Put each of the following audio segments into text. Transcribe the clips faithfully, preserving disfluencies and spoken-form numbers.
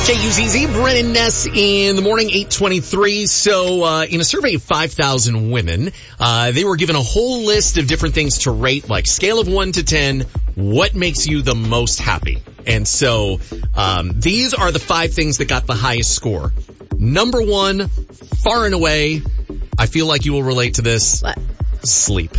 K U Z Z, Brennan Ness in the morning, eight twenty-three. So, uh, in a survey of five thousand women, uh, they were given a whole list of different things to rate, like scale of one to ten, what makes you the most happy? And so, um, these are the five things that got the highest score. Number one, far and away, I feel like you will relate to this. What? Sleep.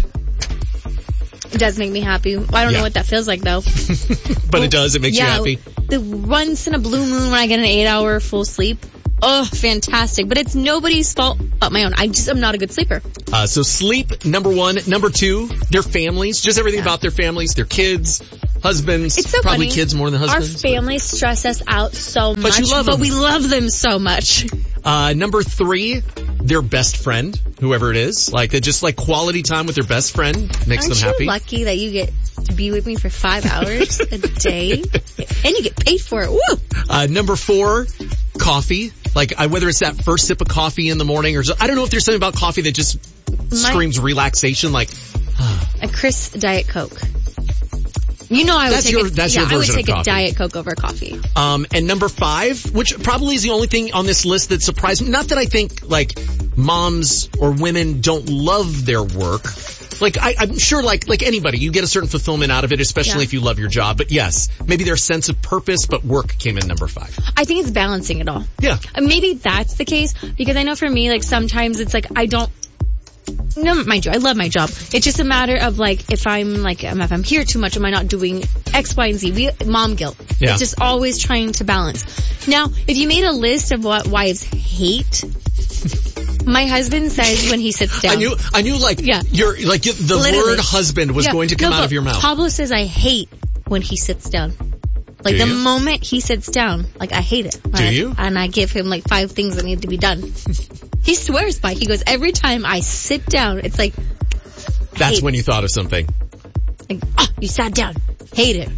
It does make me happy. I don't yeah. know what that feels like, though. But well, it does. It makes yeah, you happy. The once in a blue moon when I get an eight-hour full sleep. Oh, fantastic. But it's nobody's fault but my own. I just am not a good sleeper. Uh, so sleep, number one. Number two, their families. Just everything yeah. about their families, their kids, husbands. It's so probably funny. Kids more than husbands. Our families stress us out so much. But you love But them. we love them so much. Uh, number three, their best friend, whoever it is. Like, they just like quality time with their best friend makes Aren't them happy. You lucky that you get to be with me for five hours a day? And you get paid for it. Woo! Uh, number four, coffee. Like, I, whether it's that first sip of coffee in the morning or, I don't know if there's something about coffee that just My, screams relaxation, like, a Chris Diet Coke. You know I would that's take, your, a, that's yeah, your I would version take of a coffee. Diet Coke over coffee. Um, and number five, which probably is the only thing on this list that surprised me. Not that I think, like, moms or women don't love their work. Like, I, I'm sure, like, like anybody, you get a certain fulfillment out of it, especially yeah. if you love your job. But yes, maybe their sense of purpose, but work came in number five. I think it's balancing it all. Yeah. Maybe that's the case, because I know for me, like, sometimes it's like, I don't, no, mind you, I love my job. It's just a matter of, like, if I'm, like, if I'm here too much, am I not doing X, Y, and Z? We, mom guilt. Yeah. It's just always trying to balance. Now, if you made a list of what wives hate, my husband says when he sits down. I knew, I knew, like, yeah. your, like, the Literally. word husband was yeah. going to come no, out of your mouth. Pablo says I hate when he sits down. Like, Do the you? moment he sits down, like, I hate it. Do I, you? And I give him, like, five things that need to be done. He swears by. He goes, every time I sit down, it's like, That's hate. when you thought of something. Like, ah, oh, you sat down. Hate it.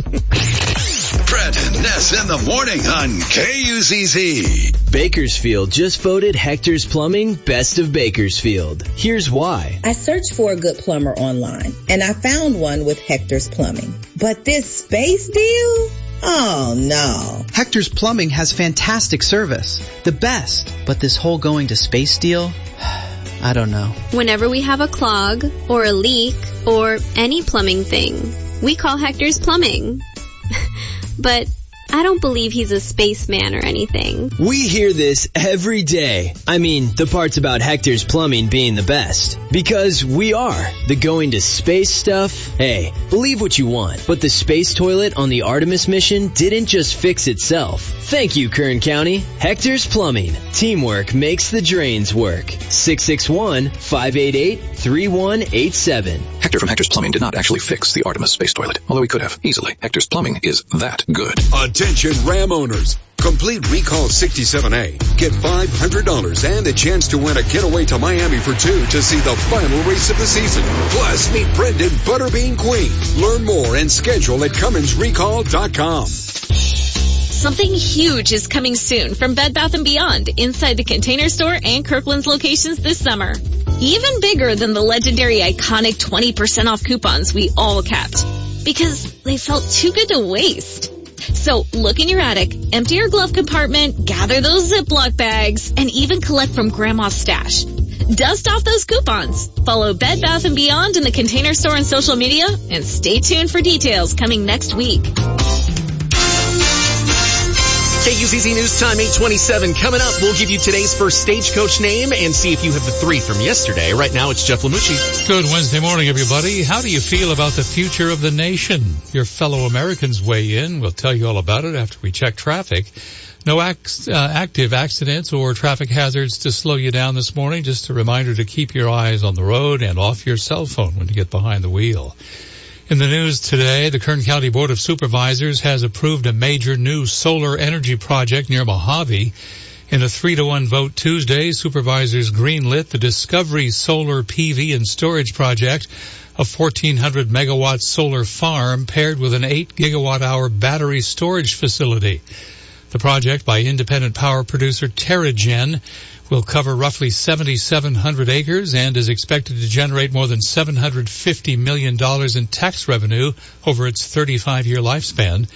Brett and Ness in the morning on K U Z Z. Bakersfield just voted Hector's Plumbing Best of Bakersfield. Here's why. I searched for a good plumber online, and I found one with Hector's Plumbing. But this space deal? Oh, no. Hector's Plumbing has fantastic service. The best. But this whole going to space deal? I don't know. Whenever we have a clog or a leak or any plumbing thing, we call Hector's Plumbing. But I don't believe he's a spaceman or anything. We hear this every day. I mean, the parts about Hector's Plumbing being the best. Because we are. The going to space stuff, hey, believe what you want. But the space toilet on the Artemis mission didn't just fix itself. Thank you, Kern County. Hector's Plumbing. Teamwork makes the drains work. six six one, five eight eight, three one eight seven. Hector from Hector's Plumbing did not actually fix the Artemis space toilet, although he could have, easily. Hector's Plumbing is that good. Attention Ram owners. Complete Recall sixty-seven A. Get five hundred dollars and a chance to win a getaway to Miami for two to see the final race of the season. Plus, meet Brendan Butterbean Queen. Learn more and schedule at Cummins Recall dot com. Something huge is coming soon from Bed Bath and Beyond inside the Container Store and Kirkland's locations this summer. Even bigger than the legendary iconic twenty percent off coupons we all kept. Because they felt too good to waste. So look in your attic, empty your glove compartment, gather those Ziploc bags, and even collect from Grandma's stash. Dust off those coupons. Follow Bed Bath and Beyond in the Container Store and social media, and stay tuned for details coming next week. K U Z Z News Time, eight twenty-seven. Coming up, we'll give you today's first Stagecoach name and see if you have the three from yesterday. Right now, it's Jeff Lamucci. Good Wednesday morning, everybody. How do you feel about the future of the nation? Your fellow Americans weigh in. We'll tell you all about it after we check traffic. No ac- uh, active accidents or traffic hazards to slow you down this morning. Just a reminder to keep your eyes on the road and off your cell phone when you get behind the wheel. In the news today, the Kern County Board of Supervisors has approved a major new solar energy project near Mojave. In a three to one vote Tuesday, supervisors greenlit the Discovery Solar P V and Storage Project, a fourteen hundred megawatt solar farm paired with an eight gigawatt hour battery storage facility. The project by independent power producer TerraGen will cover roughly seventy-seven hundred acres and is expected to generate more than seven hundred fifty million dollars in tax revenue over its thirty-five year lifespan.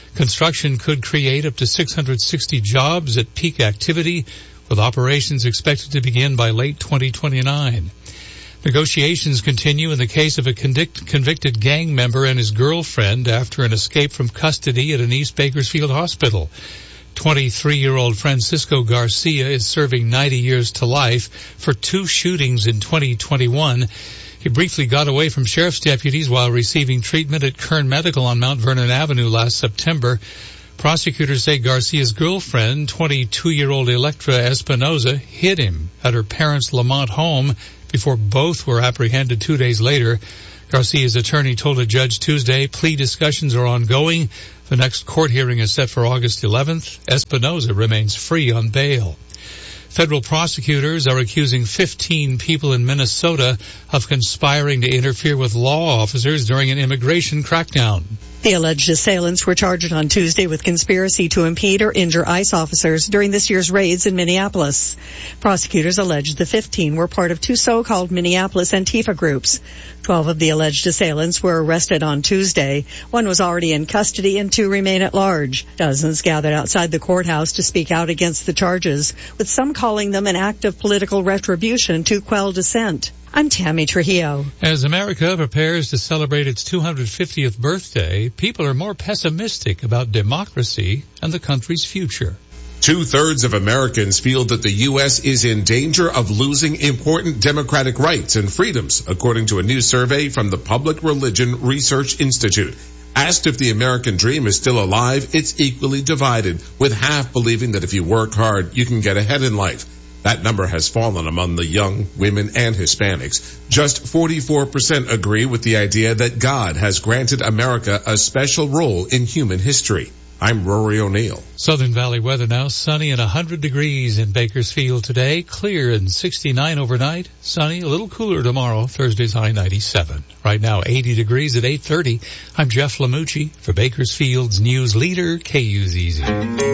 Construction could create up to six hundred sixty jobs at peak activity, with operations expected to begin by late twenty twenty-nine. Negotiations continue in the case of a convict, convicted gang member and his girlfriend after an escape from custody at an East Bakersfield hospital. twenty-three-year-old Francisco Garcia is serving ninety years to life for two shootings in twenty twenty-one. He briefly got away from sheriff's deputies while receiving treatment at Kern Medical on Mount Vernon Avenue last September. Prosecutors say Garcia's girlfriend, twenty-two-year-old Electra Espinoza, hid him at her parents' Lamont home before both were apprehended two days later. Garcia's attorney told a judge Tuesday plea discussions are ongoing. The next court hearing is set for August eleventh. Espinoza remains free on bail. Federal prosecutors are accusing fifteen people in Minnesota of conspiring to interfere with law officers during an immigration crackdown. The alleged assailants were charged on Tuesday with conspiracy to impede or injure ICE officers during this year's raids in Minneapolis. Prosecutors allege the fifteen were part of two so-called Minneapolis Antifa groups. Twelve of the alleged assailants were arrested on Tuesday. One was already in custody and two remain at large. Dozens gathered outside the courthouse to speak out against the charges, with some calling them an act of political retribution to quell dissent. I'm Tammy Trujillo. As America prepares to celebrate its two hundred fiftieth birthday, people are more pessimistic about democracy and the country's future. Two-thirds of Americans feel that the U S is in danger of losing important democratic rights and freedoms, according to a new survey from the Public Religion Research Institute. Asked if the American dream is still alive, it's equally divided, with half believing that if you work hard, you can get ahead in life. That number has fallen among the young, women, and Hispanics. Just forty-four percent agree with the idea that God has granted America a special role in human history. I'm Rory O'Neill. Southern Valley weather now, sunny and one hundred degrees in Bakersfield today, clear and sixty-nine overnight, sunny, a little cooler tomorrow, Thursday's high ninety-seven. Right now, eighty degrees at eight thirty. I'm Jeff Lamucci for Bakersfield's news leader, K U Z Z.